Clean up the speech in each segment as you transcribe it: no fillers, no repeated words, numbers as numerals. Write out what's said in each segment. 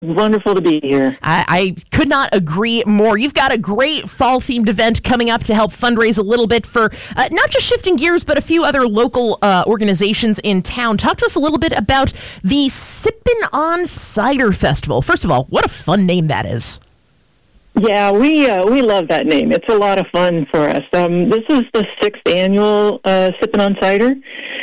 Wonderful to be here. I could not agree more. You've got a great fall-themed event coming up to help fundraise a little bit for not just Shifting Gears, but a few other local organizations in town. Talk to us a little bit about the Sippin' on Cider Festival. First of all, what a fun name that is. Yeah, we love that name. It's a lot of fun for us. This is the 6th annual Sippin' on Cider,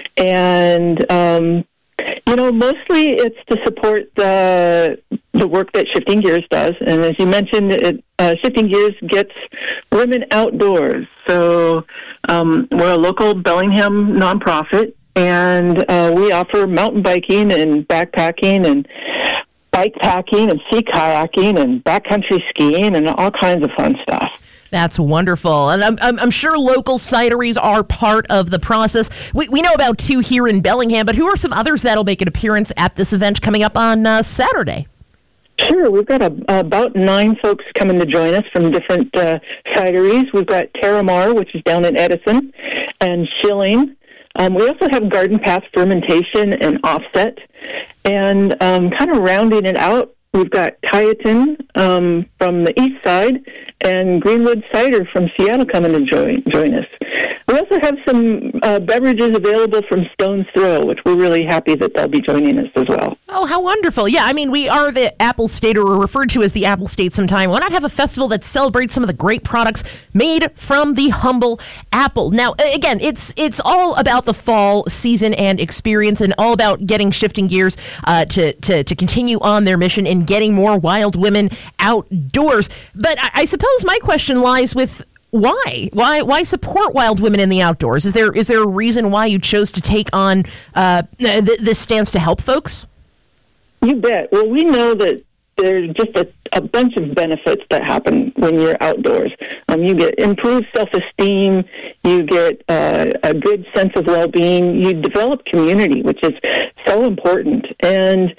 and mostly it's to support the work that Shifting Gears does. And as you mentioned, Shifting Gears gets women outdoors. So we're a local Bellingham nonprofit, and we offer mountain biking and backpacking and bike packing and sea kayaking and backcountry skiing and all kinds of fun stuff. That's wonderful. And I'm sure local cideries are part of the process. We know about 2 here in Bellingham, but who are some others that'll make an appearance at this event coming up on Saturday? Sure. We've got about 9 folks coming to join us from different cideries. We've got Terramar, which is down in Edison, and Schilling. We also have Garden Path Fermentation and Offset. And kind of rounding it out, we've got Tieton from the east side and Greenwood Cider from Seattle coming to join us. We also have some beverages available from Stone's Throw, which we're really happy that they'll be joining us as well. Oh, how wonderful. Yeah, I mean, we are the Apple State, or we're referred to as the Apple State sometime. Why not have a festival that celebrates some of the great products made from the humble apple? Now, again, it's all about the fall season and experience, and all about getting Shifting Gears to continue on their mission in getting more wild women outdoors. But I suppose my question lies with why support wild women in the outdoors? Is there a reason why you chose to take on this stance to help folks? You bet. Well, we know that there's just a bunch of benefits that happen when you're outdoors. You get improved self-esteem, you get a good sense of well-being, you develop community, which is so important. And,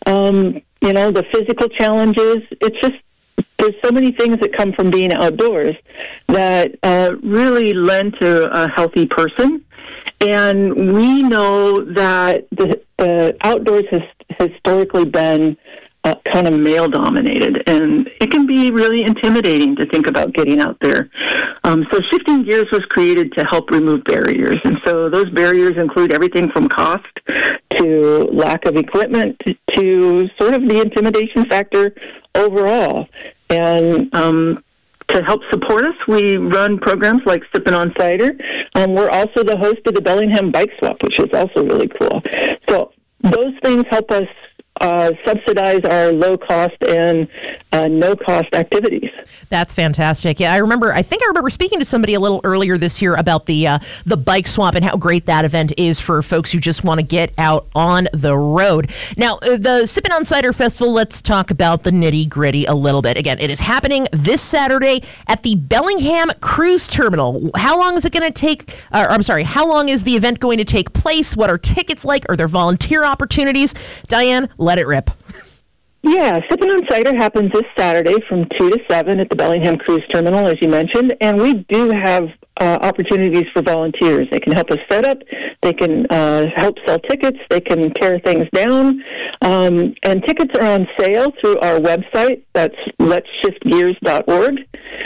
the physical challenges, there's so many things that come from being outdoors that really lend to a healthy person. And we know that the outdoors has historically been kind of male-dominated, and it can be really intimidating to think about getting out there. So Shifting Gears was created to help remove barriers, and so those barriers include everything from cost to lack of equipment to sort of the intimidation factor overall. And to help support us, we run programs like Sippin' on Cider. We're also the host of the Bellingham Bike Swap, which is also really cool. So those things help us subsidize our low-cost and no-cost activities. That's fantastic. Yeah, I think I remember speaking to somebody a little earlier this year about the bike swap and how great that event is for folks who just want to get out on the road. Now, the Sippin' on Cider Festival, let's talk about the nitty-gritty a little bit. Again, it is happening this Saturday at the Bellingham Cruise Terminal. How long is it going to take? How long is the event going to take place? What are tickets like? Are there volunteer opportunities? Diane, let it rip. Yeah, Sippin' on Cider happens this Saturday from 2 to 7 at the Bellingham Cruise Terminal, as you mentioned, and we do have opportunities for volunteers. They can help us set up, they can help sell tickets, they can tear things down, and tickets are on sale through our website. That's letshiftgears.org.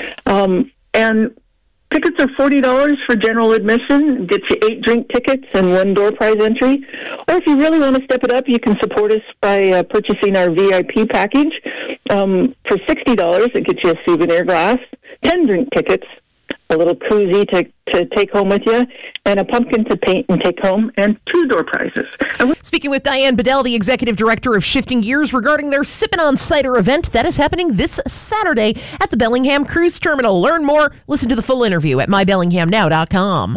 And tickets are $40 for general admission, gets you 8 drink tickets and 1 door prize entry. Or if you really want to step it up, you can support us by purchasing our VIP package. For $60, it gets you a souvenir glass, 10 drink tickets, a little koozie to take home with you, and a pumpkin to paint and take home, and 2 door prizes. Speaking with Diane Bedell, the executive director of Shifting Gears, regarding their Sippin' on Cider event that is happening this Saturday at the Bellingham Cruise Terminal. Learn more, listen to the full interview at mybellinghamnow.com.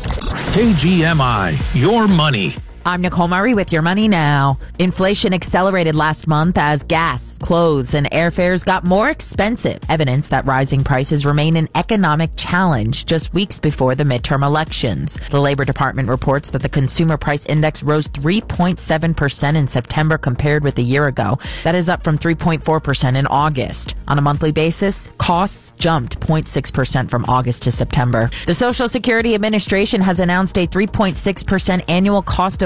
KGMI, your money. I'm Nicole Murray with Your Money Now. Inflation accelerated last month as gas, clothes, and airfares got more expensive. Evidence that rising prices remain an economic challenge just weeks before the midterm elections. The Labor Department reports that the Consumer Price Index rose 3.7% in September compared with a year ago. That is up from 3.4% in August. On a monthly basis, costs jumped 0.6% from August to September. The Social Security Administration has announced a 3.6% annual cost of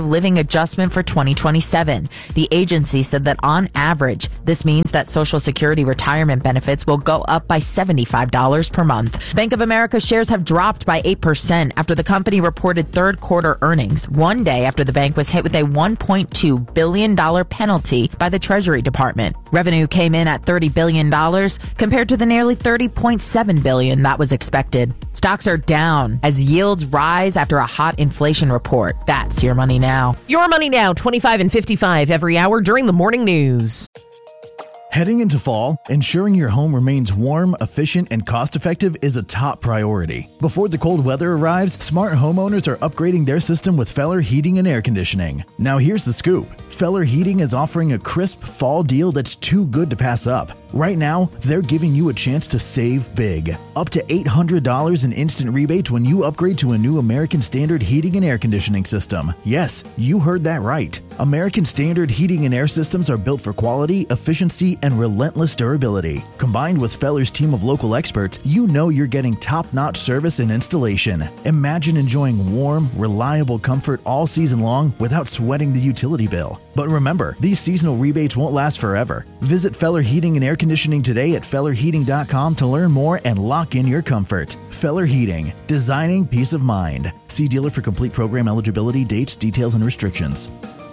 of living adjustment for 2027. The agency said that on average, this means that Social Security retirement benefits will go up by $75 per month. Bank of America shares have dropped by 8% after the company reported third quarter earnings, one day after the bank was hit with a $1.2 billion penalty by the Treasury Department. Revenue came in at $30 billion compared to the nearly $30.7 billion that was expected. Stocks are down as yields rise after a hot inflation report. That's Your Money Now. Your Money Now, 25 and 55 every hour during the morning news. Heading into fall, ensuring your home remains warm, efficient, and cost-effective is a top priority. Before the cold weather arrives, smart homeowners are upgrading their system with Feller Heating and Air Conditioning. Now here's the scoop. Feller Heating is offering a crisp fall deal that's too good to pass up. Right now, they're giving you a chance to save big. Up to $800 in instant rebates when you upgrade to a new American Standard heating and air conditioning system. Yes, you heard that right. American Standard heating and air systems are built for quality, efficiency, and relentless durability. Combined with Feller's team of local experts, you know you're getting top-notch service and installation. Imagine enjoying warm, reliable comfort all season long without sweating the utility bill. But remember, these seasonal rebates won't last forever. Visit Feller Heating and Air Conditioning today at FellerHeating.com to learn more and lock in your comfort. Feller Heating, designing peace of mind. See dealer for complete program eligibility, dates, details, and restrictions.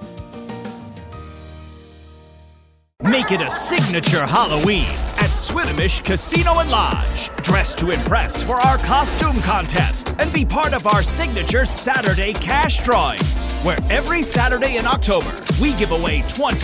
Make it a signature Halloween at Swinomish Casino and Lodge. Dress to impress for our costume contest and be part of our signature Saturday cash drawings, where every Saturday in October, we give away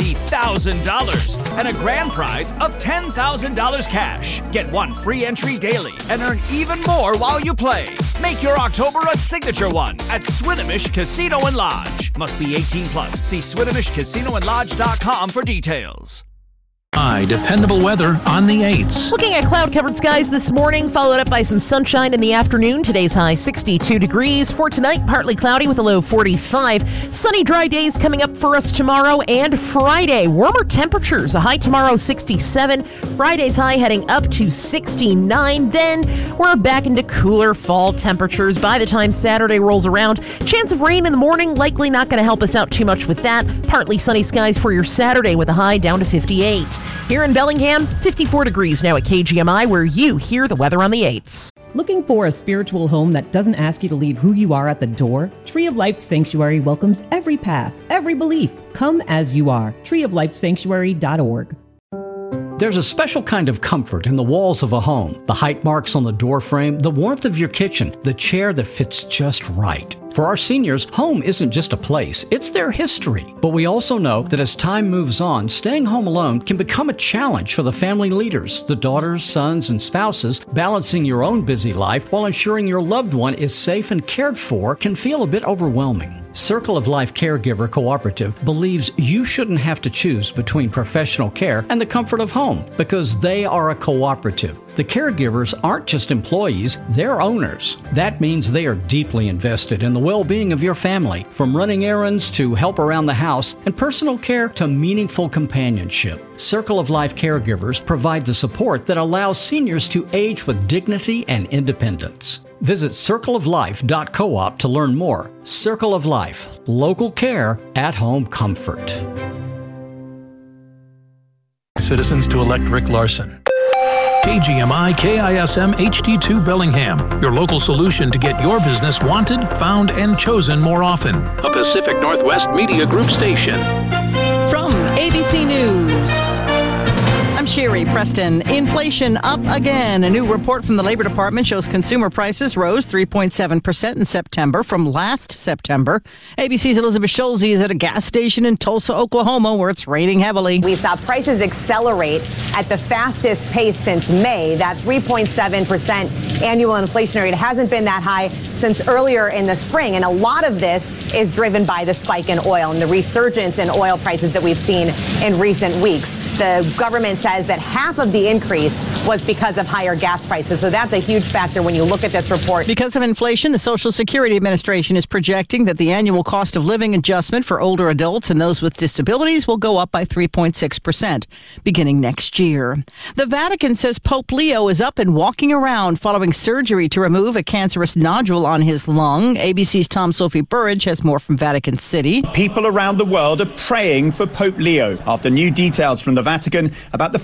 $20,000 and a grand prize of $10,000 cash. Get one free entry daily and earn even more while you play. Make your October a signature one at Swinomish Casino and Lodge. Must be 18 plus. See SwinomishCasinoandLodge.com for details. Dependable weather on the 8s. Looking at cloud-covered skies this morning, followed up by some sunshine in the afternoon. Today's high 62 degrees. For tonight, partly cloudy with a low 45. Sunny, dry days coming up for us tomorrow and Friday. Warmer temperatures. A high tomorrow 67. Friday's high heading up to 69. Then we're back into cooler fall temperatures by the time Saturday rolls around. Chance of rain in the morning, likely not going to help us out too much with that. Partly sunny skies for your Saturday with a high down to 58. Here in Bellingham, 54 degrees now at KGMI, where you hear the weather on the 8s. Looking for a spiritual home that doesn't ask you to leave who you are at the door? Tree of Life Sanctuary welcomes every path, every belief. Come as you are. treeoflifesanctuary.org. There's a special kind of comfort in the walls of a home. The height marks on the door frame, the warmth of your kitchen, the chair that fits just right. For our seniors, home isn't just a place, it's their history. But we also know that as time moves on, staying home alone can become a challenge for the family leaders, the daughters, sons, and spouses. Balancing your own busy life while ensuring your loved one is safe and cared for can feel a bit overwhelming. Circle of Life Caregiver Cooperative believes you shouldn't have to choose between professional care and the comfort of home because they are a cooperative. The caregivers aren't just employees, they're owners. That means they are deeply invested in the well-being of your family, from running errands to help around the house and personal care to meaningful companionship. Circle of Life Caregivers provide the support that allows seniors to age with dignity and independence. Visit circleoflife.coop to learn more. Circle of Life, local care, at-home comfort. Citizens to elect Rick Larson. KGMI KISM HD2 Bellingham, your local solution to get your business wanted, found, and chosen more often. A Pacific Northwest Media Group station. From ABC News, I'm Sherry Preston. Inflation up again. A new report from the Labor Department shows consumer prices rose 3.7% in September from last September. ABC's Elizabeth Schulze is at a gas station in Tulsa, Oklahoma, where it's raining heavily. We saw prices accelerate at the fastest pace since May. That 3.7% annual inflation rate hasn't been that high since earlier in the spring. And a lot of this is driven by the spike in oil and the resurgence in oil prices that we've seen in recent weeks. The government says says that half of the increase was because of higher gas prices. So that's a huge factor when you look at this report. Because of inflation, the Social Security Administration is projecting that the annual cost of living adjustment for older adults and those with disabilities will go up by 3.6% beginning next year. The Vatican says Pope Leo is up and walking around following surgery to remove a cancerous nodule on his lung. ABC's Tom Sophie Burridge has more from Vatican City. People around the world are praying for Pope Leo after new details from the Vatican about the